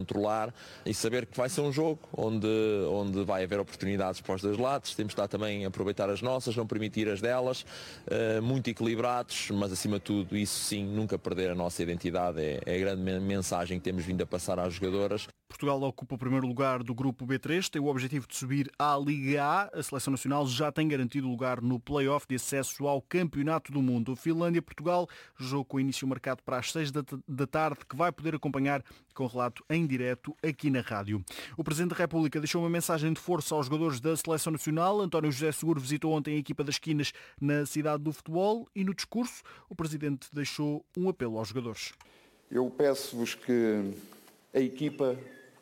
controlar e saber que vai ser um jogo onde vai haver oportunidades para os dois lados. Temos de estar também a aproveitar as nossas, não permitir as delas, muito equilibrados, mas acima de tudo, isso sim, nunca perder a nossa identidade é a grande mensagem que temos vindo a passar às jogadoras. Portugal ocupa o primeiro lugar do grupo B3, tem o objetivo de subir à Liga A. A Seleção Nacional já tem garantido lugar no play-off de acesso ao Campeonato do Mundo. Finlândia-Portugal, jogo com início marcado para as 6 da tarde, que vai poder acompanhar com relato em direto aqui na rádio. O Presidente da República deixou uma mensagem de força aos jogadores da Seleção Nacional. António José Seguro visitou ontem a equipa das Quinas na cidade do futebol e no discurso o Presidente deixou um apelo aos jogadores. Eu peço-vos que a equipa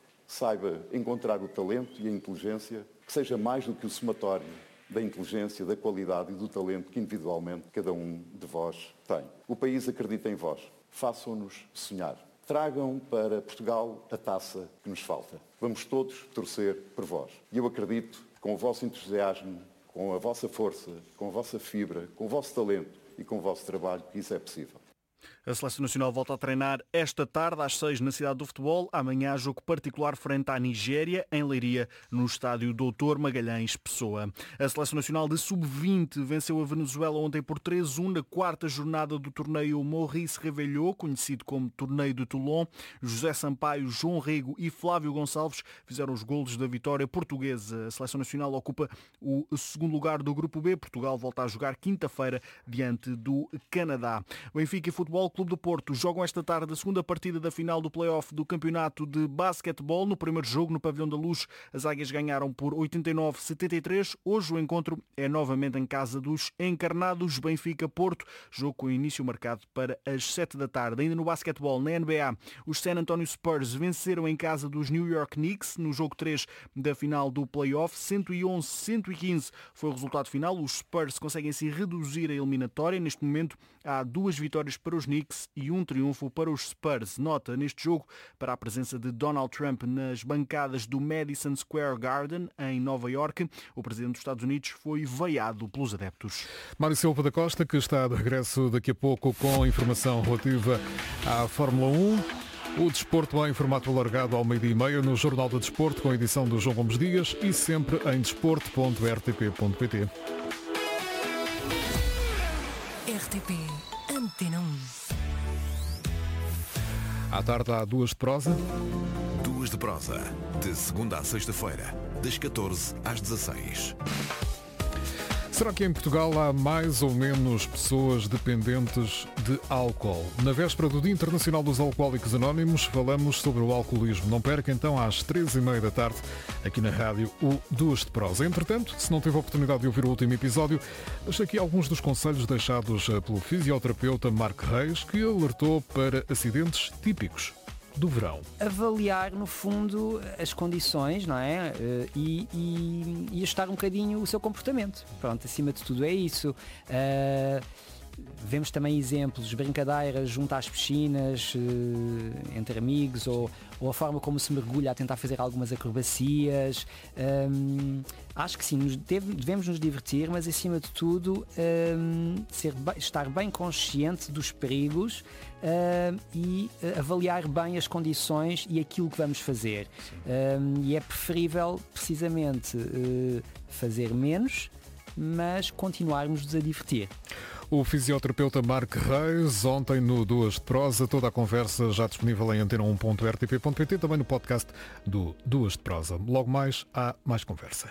saiba encontrar o talento e a inteligência, que seja mais do que o somatório da inteligência, da qualidade e do talento que individualmente cada um de vós tem. O país acredita em vós. Façam-nos sonhar. Tragam para Portugal a taça que nos falta. Vamos todos torcer por vós. E eu acredito que com o vosso entusiasmo, com a vossa força, com a vossa fibra, com o vosso talento e com o vosso trabalho, que isso é possível. A Seleção Nacional volta a treinar esta tarde às 6 na cidade do futebol. Amanhã jogo particular frente à Nigéria, em Leiria, no estádio Doutor Magalhães Pessoa. A Seleção Nacional de Sub-20 venceu a Venezuela ontem por 3-1 na quarta jornada do torneio Maurice Revelhot, conhecido como Torneio de Toulon. José Sampaio, João Rego e Flávio Gonçalves fizeram os golos da vitória portuguesa. A Seleção Nacional ocupa o segundo lugar do Grupo B. Portugal volta a jogar quinta-feira diante do Canadá. Benfica e Futebol Clube do Porto jogam esta tarde a segunda partida da final do play-off do campeonato de basquetebol. No primeiro jogo, no Pavilhão da Luz, as Águias ganharam por 89-73. Hoje o encontro é novamente em casa dos encarnados. Benfica-Porto, jogo com início marcado para as 7 da tarde. Ainda no basquetebol, na NBA, os San Antonio Spurs venceram em casa dos New York Knicks no jogo 3 da final do play-off. 111-115 foi o resultado final. Os Spurs conseguem se reduzir a eliminatória. Neste momento há 2 vitórias para os Knicks e um triunfo para os Spurs. Nota neste jogo para a presença de Donald Trump nas bancadas do Madison Square Garden, em Nova Iorque. O presidente dos Estados Unidos foi vaiado pelos adeptos. Mário Silva da Costa, que está de regresso daqui a pouco com informação relativa à Fórmula 1. O desporto em formato alargado ao 12:30 no Jornal do Desporto, com a edição do João Gomes Dias e sempre em desporto.rtp.pt. RTP Antena 1. À tarde há 2 de prosa. 2 de prosa, de segunda à sexta-feira, das 14 às 16. Será que em Portugal há mais ou menos pessoas dependentes de álcool? Na véspera do Dia Internacional dos Alcoólicos Anónimos, falamos sobre o alcoolismo. Não perca então às 3:30 da tarde, aqui na rádio, o 2 de prosa. Entretanto, se não teve a oportunidade de ouvir o último episódio, deixo aqui alguns dos conselhos deixados pelo fisioterapeuta Marco Reis, que alertou para acidentes típicos do verão. Avaliar, no fundo, as condições, não é? E ajustar um bocadinho o seu comportamento. Pronto, acima de tudo é isso. Vemos também exemplos, brincadeiras junto às piscinas, entre amigos, ou a forma como se mergulha a tentar fazer algumas acrobacias. Acho que sim, devemos nos divertir, mas acima de tudo estar bem consciente dos perigos e avaliar bem as condições e aquilo que vamos fazer. E é preferível, precisamente, fazer menos, mas continuarmos a divertir. O fisioterapeuta Marco Reis, ontem no 2 de prosa, toda a conversa já disponível em antena1.rtp.pt, também no podcast do 2 de prosa. Logo mais, há mais conversa.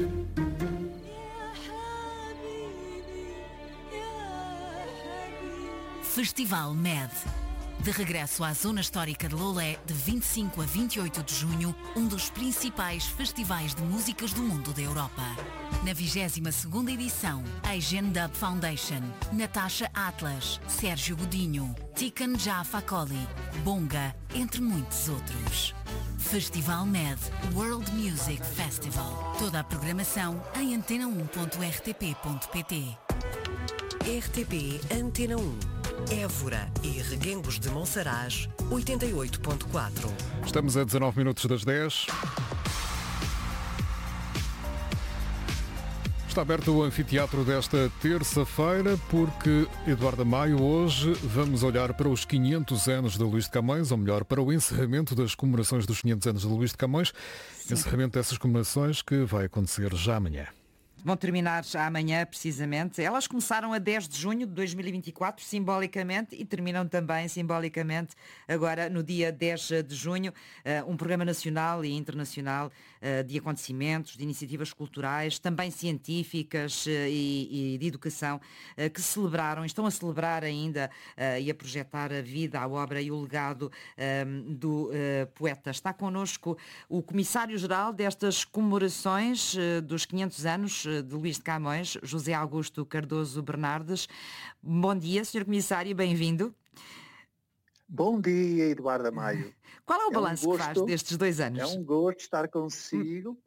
Festival MED. De regresso à Zona Histórica de Loulé, de 25 a 28 de junho, um dos principais festivais de músicas do mundo da Europa. Na 22ª edição, Asian Dub Foundation, Natasha Atlas, Sérgio Godinho, Tiken Jah Fakoly, Bonga, entre muitos outros. Festival MED World Music Festival. Toda a programação em antena1.rtp.pt. RTP Antena 1. Évora e Reguengos de Monsaraz, 88.4. Estamos a 19 minutos das 10. Está aberto o anfiteatro desta terça-feira porque, Eduardo Amaio, hoje vamos olhar para os 500 anos de Luís de Camões, ou melhor, para o encerramento das comemorações dos 500 anos de Luís de Camões. Sim. Encerramento dessas comemorações que vai acontecer já amanhã. Vão terminar já amanhã, precisamente. Elas começaram a 10 de junho de 2024, simbolicamente, e terminam também simbolicamente agora no dia 10 de junho. Um programa nacional e internacional de acontecimentos, de iniciativas culturais, também científicas e de educação, que celebraram, estão a celebrar ainda e a projetar a vida, a obra e o legado do poeta. Está connosco o comissário-geral destas comemorações dos 500 anos de Luís de Camões, José Augusto Cardoso Bernardes. Bom dia, Sr. Comissário, bem-vindo. Bom dia, Eduardo Amaio. Qual é o balanço que faz destes 2 anos? É um gosto estar consigo,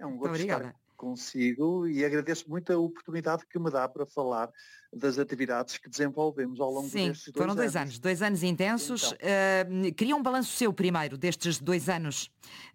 e agradeço muito a oportunidade que me dá para falar das atividades que desenvolvemos ao longo destes 2 anos. Foram 2 anos, 2 anos intensos. Então. Queria um balanço seu primeiro destes 2 anos.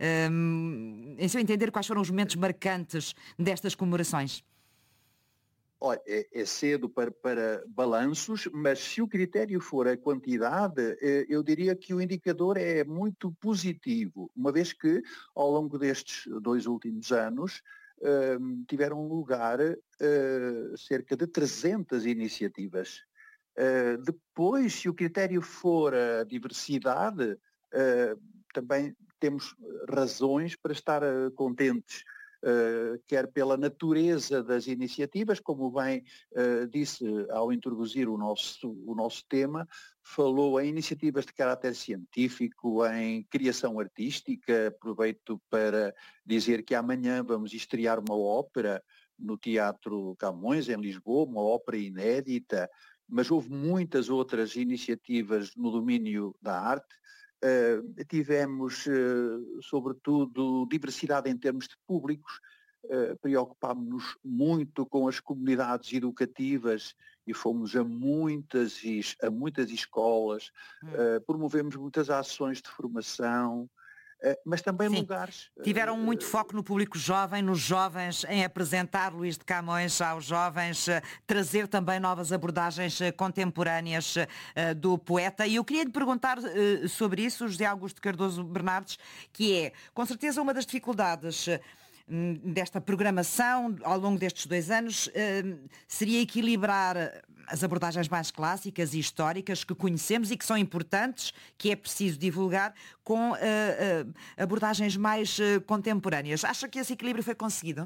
Em seu entender, quais foram os momentos marcantes destas comemorações? Olha, é cedo para balanços, mas se o critério for a quantidade, eu diria que o indicador é muito positivo, uma vez que ao longo destes 2 últimos anos tiveram lugar cerca de 300 iniciativas. Depois, se o critério for a diversidade, também temos razões para estar contentes. Quer pela natureza das iniciativas, como bem disse ao introduzir o nosso tema, falou em iniciativas de caráter científico, em criação artística. Aproveito para dizer que amanhã vamos estrear uma ópera no Teatro Camões, em Lisboa, uma ópera inédita, mas houve muitas outras iniciativas no domínio da arte. Tivemos, sobretudo, diversidade em termos de públicos, preocupámos-nos muito com as comunidades educativas e fomos a muitas escolas, promovemos muitas ações de formação, mas também lugares. Tiveram muito foco no público jovem, nos jovens, em apresentar Luís de Camões aos jovens, trazer também novas abordagens contemporâneas do poeta. E eu queria lhe perguntar sobre isso, José Augusto Cardoso Bernardes, que é, com certeza, uma das dificuldades desta programação ao longo destes 2 anos seria equilibrar as abordagens mais clássicas e históricas que conhecemos e que são importantes, que é preciso divulgar, com abordagens mais contemporâneas. Acha que esse equilíbrio foi conseguido?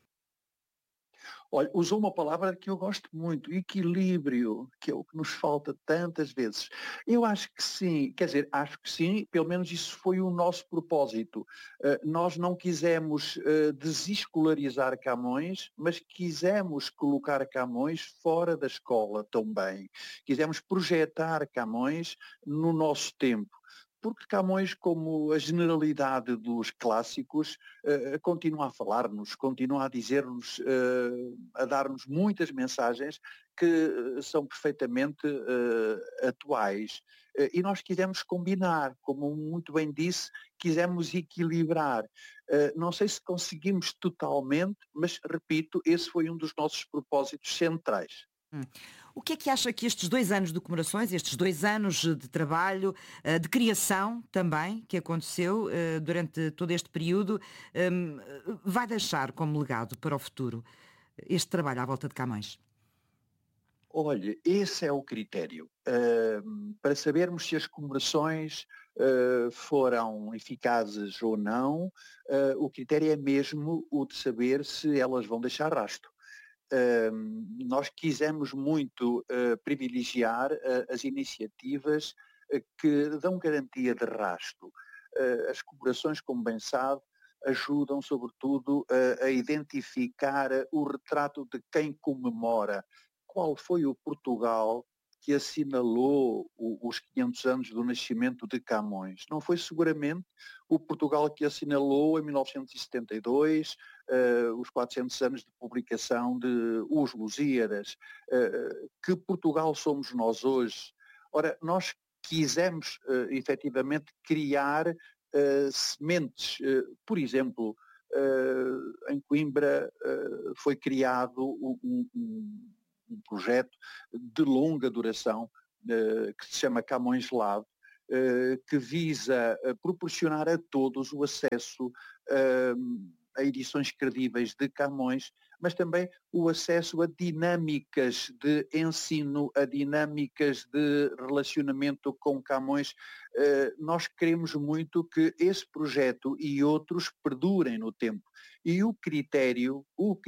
Olha, usou uma palavra que eu gosto muito, equilíbrio, que é o que nos falta tantas vezes. Eu acho que sim, acho que sim, pelo menos isso foi o nosso propósito. Nós não quisemos desescolarizar Camões, mas quisemos colocar Camões fora da escola também. Quisemos projetar Camões no nosso tempo. Porque Camões, como a generalidade dos clássicos, continua a falar-nos, continua a dizer-nos, a dar-nos muitas mensagens que são perfeitamente atuais. E nós quisemos combinar, como muito bem disse, quisemos equilibrar. Não sei se conseguimos totalmente, mas, repito, esse foi um dos nossos propósitos centrais. O que é que acha que estes 2 anos de comemorações, estes 2 anos de trabalho, de criação também, que aconteceu durante todo este período, vai deixar como legado para o futuro este trabalho à volta de Camões? Olha, esse é o critério. Para sabermos se as comemorações foram eficazes ou não, o critério é mesmo o de saber se elas vão deixar rastro. Nós quisemos muito privilegiar as iniciativas que dão garantia de rastro. As comemorações, como bem sabe, ajudam sobretudo a identificar o retrato de quem comemora. Qual foi o Portugal que assinalou os 500 anos do nascimento de Camões? Não foi seguramente o Portugal que assinalou em 1972 os 400 anos de publicação de Os Lusíadas. Que Portugal somos nós hoje? Ora, nós quisemos efetivamente criar sementes, por exemplo, em Coimbra foi criado um projeto de longa duração que se chama Camões Lab, que visa proporcionar a todos o acesso a edições credíveis de Camões, mas também o acesso a dinâmicas de ensino, a dinâmicas de relacionamento com Camões. Nós queremos muito que esse projeto e outros perdurem no tempo. E o critério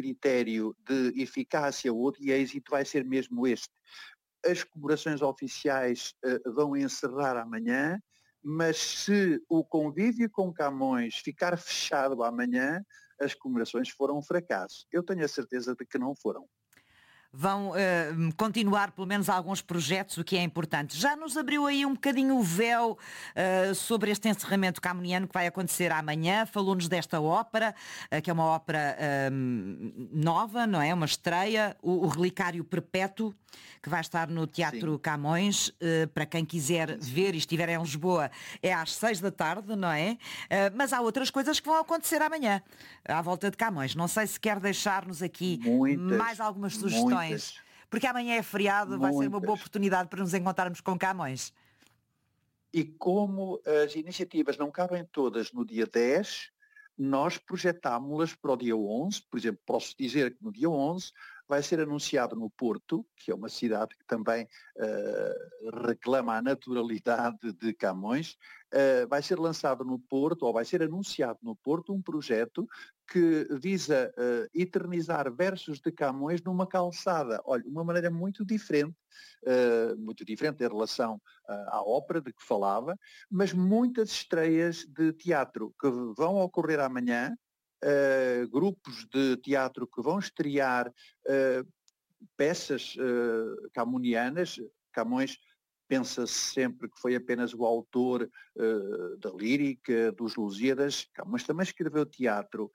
de eficácia ou de êxito vai ser mesmo este. As comemorações oficiais vão encerrar amanhã, mas se o convívio com Camões ficar fechado amanhã, as comemorações foram um fracasso. Eu tenho a certeza de que não foram. Vão continuar pelo menos alguns projetos, o que é importante. Já nos abriu aí um bocadinho o véu sobre este encerramento camoniano que vai acontecer amanhã. Falou-nos desta ópera, que é uma ópera nova, não é? Uma estreia, o Relicário Perpétuo, que vai estar no Teatro Camões. Para quem quiser ver e estiver em Lisboa, é às 6 da tarde, não é? Mas há outras coisas que vão acontecer amanhã, à volta de Camões. Não sei se quer deixar-nos aqui mais algumas sugestões. Porque amanhã é feriado, vai ser uma boa oportunidade para nos encontrarmos com Camões. E como as iniciativas não cabem todas no dia 10, nós projetámos-las para o dia 11. Por exemplo, posso dizer que no dia 11 vai ser anunciado no Porto, que é uma cidade que também reclama a naturalidade de Camões, vai ser lançado no Porto, ou vai ser anunciado no Porto, um projeto que visa eternizar versos de Camões numa calçada. Olha, uma maneira muito diferente em relação à ópera de que falava, mas muitas estreias de teatro que vão ocorrer amanhã, grupos de teatro que vão estrear peças camonianas. Camões pensa-se sempre que foi apenas o autor da lírica, dos Lusíadas, mas também escreveu teatro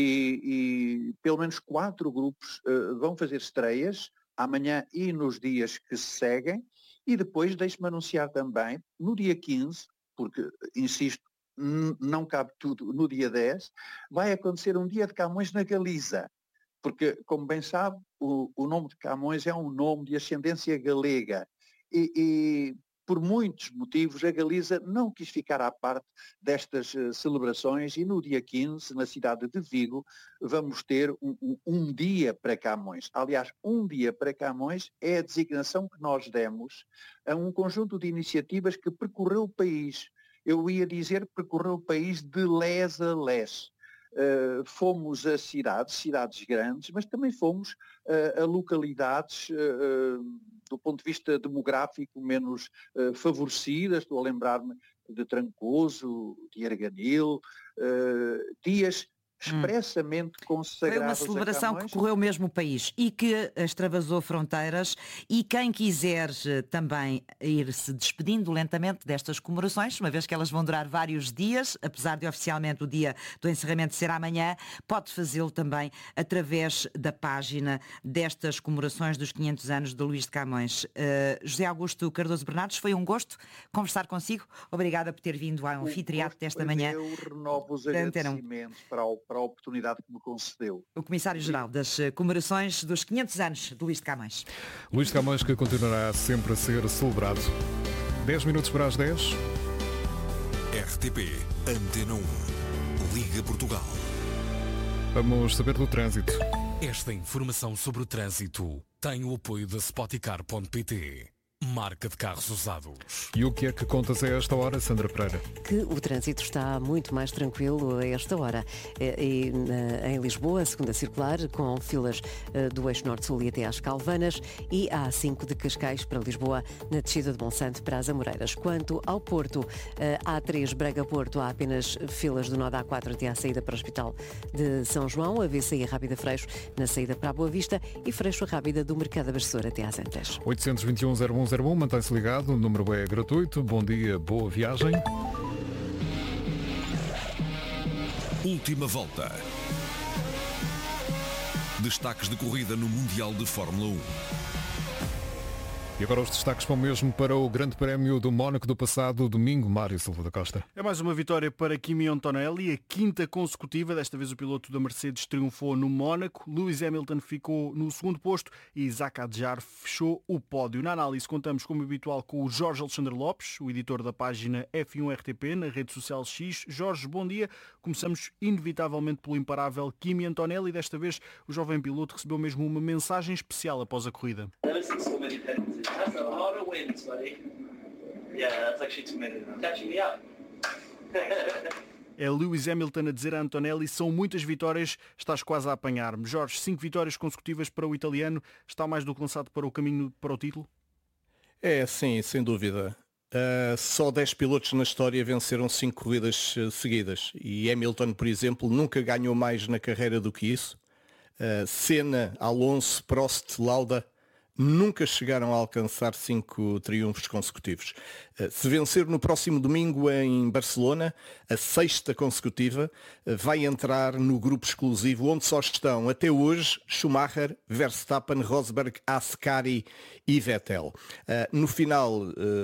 e pelo menos 4 grupos vão fazer estreias amanhã e nos dias que se seguem. E depois deixe-me anunciar também, no dia 15, porque, insisto, não cabe tudo no dia 10, vai acontecer um dia de Camões na Galiza, porque, como bem sabe, o nome de Camões é um nome de ascendência galega. E por muitos motivos a Galiza não quis ficar à parte destas celebrações e no dia 15, na cidade de Vigo, vamos ter um dia para Camões. Aliás, um dia para Camões é a designação que nós demos a um conjunto de iniciativas que percorreu o país. Eu ia dizer que percorreu o país de lés a lés. Fomos a cidades grandes, mas também fomos a localidades do ponto de vista demográfico menos favorecidas. Estou a lembrar-me de Trancoso, de Arganil, dias expressamente consagrados. Foi uma celebração que correu mesmo o país e que extravasou fronteiras, e quem quiser também ir-se despedindo lentamente destas comemorações, uma vez que elas vão durar vários dias, apesar de oficialmente o dia do encerramento ser amanhã, pode fazê-lo também através da página destas comemorações dos 500 anos de Luís de Camões. José Augusto Cardoso Bernardes, foi um gosto conversar consigo. Obrigada por ter vindo ao anfiteatro desta manhã. Eu renovo os agradecimentos para a oportunidade que me concedeu. O Comissário-Geral das Comemorações dos 500 anos de Luís de Camões. Luís de Camões, que continuará sempre a ser celebrado. 10 minutos para as 10. RTP Antena 1. Liga Portugal. Vamos saber do trânsito. Esta informação sobre o trânsito tem o apoio da Spoticar.pt. Marca de carros usados. E o que é que contas a esta hora, Sandra Pereira? Que o trânsito está muito mais tranquilo a esta hora. Em Lisboa, segunda circular, com filas do eixo norte-sul e até às Calvanas, e a A5 de Cascais para Lisboa, na descida de Monsanto para as Amoreiras. Quanto ao Porto, A3 Braga-Porto, há apenas filas do nó da A4 até à saída para o Hospital de São João, a VCI Rápida Freixo na saída para a Boa Vista e Freixo Rápida do Mercado Abastecedor até às Antas. 821-0101, mantém-se ligado, o número é gratuito. Bom dia, boa viagem. Última volta. Destaques de corrida no Mundial de Fórmula 1. E agora os destaques vão mesmo para o Grande Prémio do Mónaco do passado domingo. Mário Silva da Costa. É mais uma vitória para Kimi Antonelli, a quinta consecutiva. Desta vez o piloto da Mercedes triunfou no Mónaco. Lewis Hamilton ficou no segundo posto e Isaac Adjar fechou o pódio. Na análise contamos, como habitual, com o Jorge Alexandre Lopes, o editor da página F1 RTP na rede social X. Jorge, bom dia. Começamos inevitavelmente pelo imparável Kimi Antonelli. Desta vez o jovem piloto recebeu mesmo uma mensagem especial após a corrida. That's a lot of wins, buddy. Yeah, that's actually too many. Catching me up. É Lewis Hamilton a dizer a Antonelli, são muitas vitórias, estás quase a apanhar-me. Jorge, 5 vitórias consecutivas para o italiano, está mais do que lançado para o caminho para o título? É, sim, sem dúvida. Só 10 pilotos na história venceram 5 corridas seguidas. E Hamilton, por exemplo, nunca ganhou mais na carreira do que isso. Senna, Alonso, Prost, Lauda nunca chegaram a alcançar 5 triunfos consecutivos. Se vencer no próximo domingo em Barcelona, a 6ª consecutiva, vai entrar no grupo exclusivo onde só estão até hoje Schumacher, Verstappen, Rosberg, Ascari e Vettel. No final,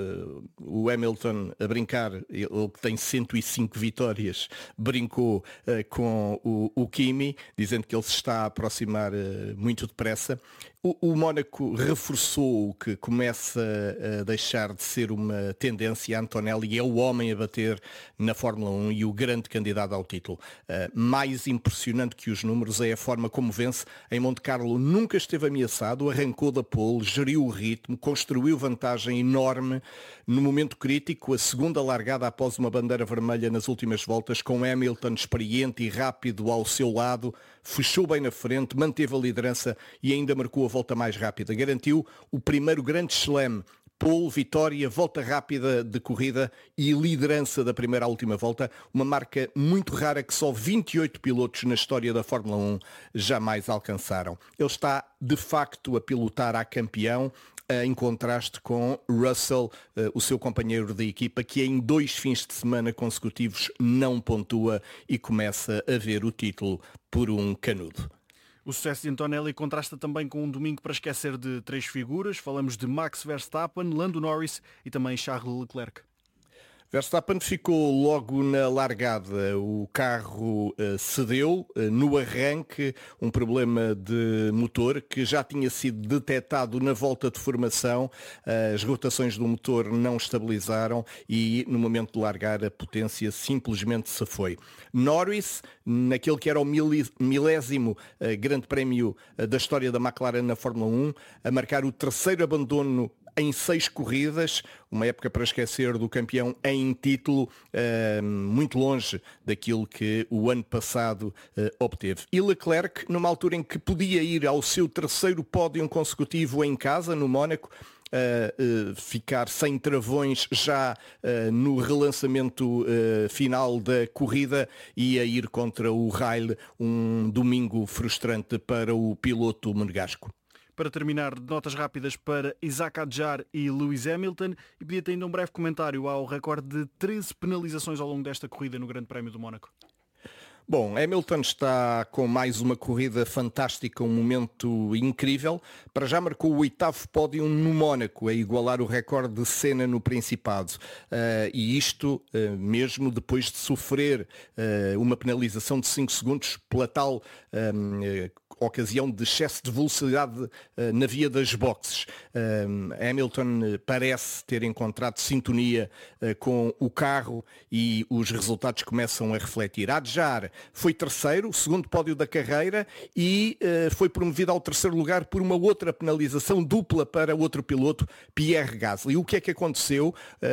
o Hamilton, a brincar, ele que tem 105 vitórias, brincou com o Kimi, dizendo que ele se está a aproximar muito depressa. O Mónaco reforçou o que começa a deixar de ser uma tendência. Antonelli é o homem a bater na Fórmula 1 e o grande candidato ao título. Mais impressionante que os números é a forma como vence. Em Monte Carlo nunca esteve ameaçado, arrancou da pole, geriu o ritmo, construiu vantagem enorme. No momento crítico, a segunda largada após uma bandeira vermelha nas últimas voltas, com Hamilton experiente e rápido ao seu lado, fechou bem na frente, manteve a liderança e ainda marcou a volta mais rápida. Garantiu o primeiro grande slam, pole, vitória, volta rápida de corrida e liderança da primeira à última volta, uma marca muito rara que só 28 pilotos na história da Fórmula 1 jamais alcançaram. Ele está de facto a pilotar a campeão, em contraste com Russell, o seu companheiro de equipa, que em 2 fins de semana consecutivos não pontua e começa a ver o título por um canudo. O sucesso de Antonelli contrasta também com um domingo para esquecer de 3 figuras. Falamos de Max Verstappen, Lando Norris e também Charles Leclerc. Verstappen ficou logo na largada, o carro cedeu no arranque, um problema de motor que já tinha sido detectado na volta de formação, as rotações do motor não estabilizaram e no momento de largar a potência simplesmente se foi. Norris, naquele que era o milésimo grande prémio da história da McLaren na Fórmula 1, a marcar o 3º abandono em 6 corridas, uma época para esquecer do campeão em título, muito longe daquilo que o ano passado obteve. E Leclerc, numa altura em que podia ir ao seu 3º pódio consecutivo em casa, no Mónaco, ficar sem travões já no relançamento final da corrida e a ir contra o Rail, um domingo frustrante para o piloto monegasco. Para terminar, notas rápidas para Isaac Adjar e Lewis Hamilton e pedia-te ainda um breve comentário ao recorde de 13 penalizações ao longo desta corrida no Grande Prémio do Mónaco. Bom, Hamilton está com mais uma corrida fantástica, um momento incrível. Para já marcou o 8º pódio no Mónaco, a igualar o recorde de Senna no Principado. E isto mesmo depois de sofrer uma penalização de 5 segundos pela tal ocasião de excesso de velocidade na via das boxes. Hamilton parece ter encontrado sintonia com o carro e os resultados começam a refletir. Adjar foi 3º, segundo pódio da carreira e foi promovido ao 3º lugar por uma outra penalização dupla para outro piloto, Pierre Gasly. O que é que aconteceu?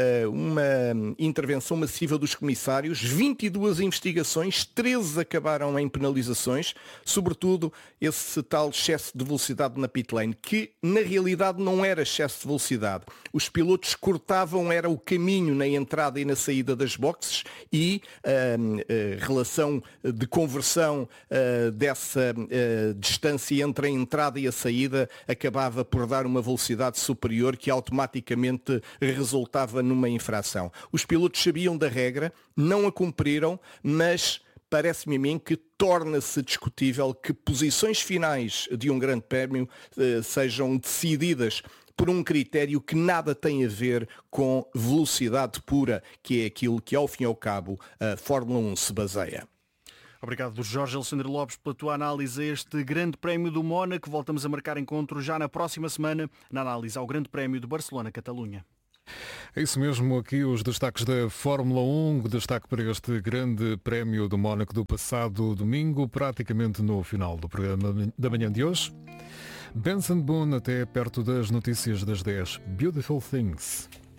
Uma intervenção massiva dos comissários, 22 investigações, 13 acabaram em penalizações, sobretudo esse tal excesso de velocidade na pit lane, que na realidade não era excesso de velocidade. Os pilotos cortavam, era o caminho na entrada e na saída das boxes e a relação de conversão dessa distância entre a entrada e a saída acabava por dar uma velocidade superior que automaticamente resultava numa infração. Os pilotos sabiam da regra, não a cumpriram, mas parece-me a mim que torna-se discutível que posições finais de um grande prémio sejam decididas por um critério que nada tem a ver com velocidade pura, que é aquilo que, ao fim e ao cabo, a Fórmula 1 se baseia. Obrigado, Jorge Alexandre Lopes, pela tua análise a este Grande Prémio do Mónaco. Voltamos a marcar encontro já na próxima semana, na análise ao Grande Prémio de Barcelona-Catalunha. É isso mesmo, aqui os destaques da Fórmula 1, destaque para este Grande Prémio do Mónaco do passado domingo, praticamente no final do programa da manhã de hoje. Benson Boone até perto das notícias das 10. Beautiful Things.